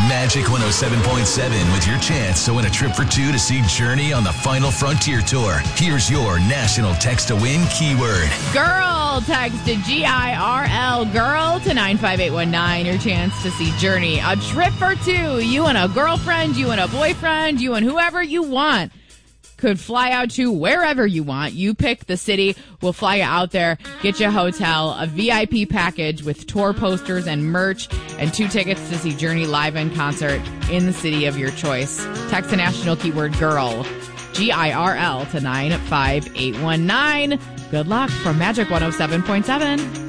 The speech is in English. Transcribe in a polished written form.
Magic 107.7 with your chance to win a trip for two to see Journey on the Final Frontier Tour. Here's your national text to win keyword. Girl, text to GIRL, girl, to 95819. Your chance to see Journey. A trip for two. You and a girlfriend, you and a boyfriend, you and whoever you want could fly out to wherever you want. You pick the city. We'll fly you out there, get you a hotel, a VIP package with tour posters and merch, and 2 tickets to see Journey live in concert in the city of your choice. Text the national keyword girl, GIRL, to 95819. Good luck from Magic 107.7.